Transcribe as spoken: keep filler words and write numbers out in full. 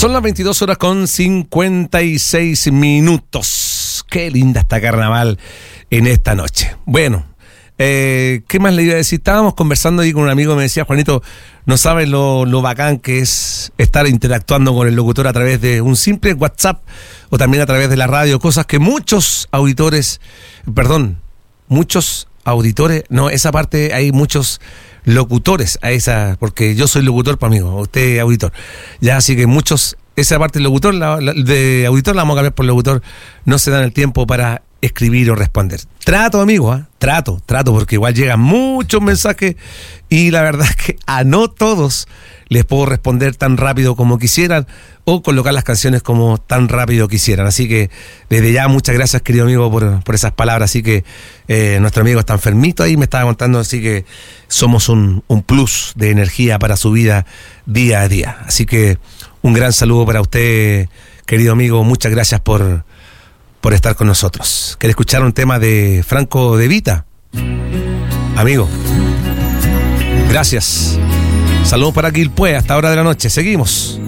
Son las veintidós horas con cincuenta y seis minutos. Qué linda está Carnaval en esta noche. Bueno, eh, ¿qué más le iba a decir? Estábamos conversando ahí con un amigo, me decía, Juanito, no sabes lo, lo bacán que es estar interactuando con el locutor a través de un simple WhatsApp o también a través de la radio, cosas que muchos auditores, perdón, muchos auditores, no, esa parte hay muchos locutores a esa, porque yo soy locutor, pues amigo, usted es auditor, ya, así que muchos, esa parte de locutor, la, la, de auditor la vamos a cambiar por locutor, no se dan el tiempo para escribir o responder. Trato, amigo, ¿eh? trato, trato, porque igual llegan muchos mensajes y la verdad es que a no todos les puedo responder tan rápido como quisieran o colocar las canciones como tan rápido quisieran. Así que desde ya muchas gracias, querido amigo, por, por esas palabras. Así que eh, nuestro amigo está enfermito ahí, me estaba contando, así que somos un, un plus de energía para su vida día a día. Así que un gran saludo para usted, querido amigo, muchas gracias por, por estar con nosotros. ¿Quiere escuchar un tema de Franco De Vita? Amigo, gracias. Saludos para Quilpué, hasta hora de la noche. Seguimos.